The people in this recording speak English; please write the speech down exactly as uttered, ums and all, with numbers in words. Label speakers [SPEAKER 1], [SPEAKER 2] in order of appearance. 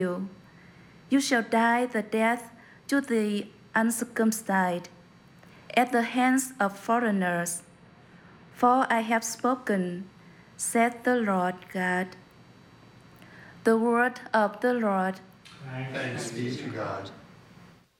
[SPEAKER 1] you. You shall die the death to the uncircumcised at the hands of foreigners. For I have spoken, said the Lord God. The word of the Lord.
[SPEAKER 2] Thanks be to God.